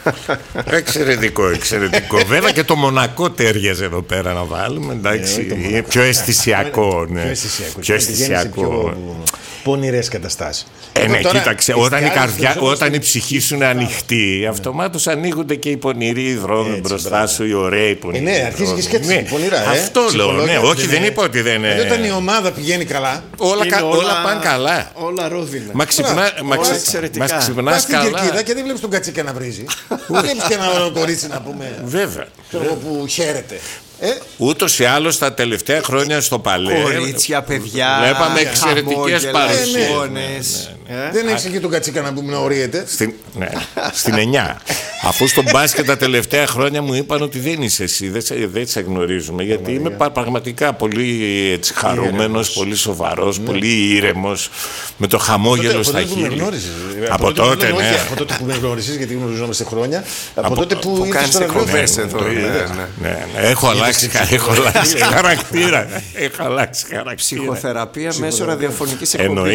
Εξαιρετικό, εξαιρετικό. Βέβαια και το Μονακό τέριαζε εδώ πέρα να βάλουμε. Εντάξει, είναι πιο αισθησιακό. Πιο αισθησιακό. Πονηρές καταστάσεις. Ναι, κοίταξε, όταν η ψυχή σου είναι ανοιχτή, αυτομάτως ανοίγονται και οι πονηροί δρόμοι μπροστά σου, οι ωραίοι πονηροί. Ναι, αρχίζει και σκέφτεσαι πονηρά. Αυτό λέω. Ναι, όχι, δεν είπα ότι δεν είναι. Όταν η ομάδα πηγαίνει καλά, όλα πάνε καλά. Όλα ρόδινα. Μας ξυπνάς καλά. στην κερκίδα και δεν βλέπεις τον Κατσίκα να βρίζει. Βλέπεις και ένα ωραίο κορίτσι να πούμε. Βέβαια. Που χαίρεται. Ούτως ή άλλως τα τελευταία χρόνια στο Παλέ κορίτσια, παιδιά, βλέπαμε εξαιρετικές παρουσίες. Δεν έχεις εκεί τον Κατσίκα να πούμε να ορίεται. Στην 9. Αφού στο μπάσκετ τα τελευταία χρόνια μου είπαν ότι δεν είσαι εσύ, δεν σε γνωρίζουμε. Γιατί είμαι πραγματικά πολύ χαρούμενος, πολύ σοβαρός, πολύ ήρεμος, με το χαμόγελο στα χείλη. Από τότε, ναι. Από τότε που με γνώρισες, γιατί γνωριζόμαστε χρόνια. Από τότε που κάνεις εκπομπές εδώ. Έχω αλλάξει χαρακτήρα. Ψυχοθεραπεία μέσω ραδιοφωνικής εκπομπής.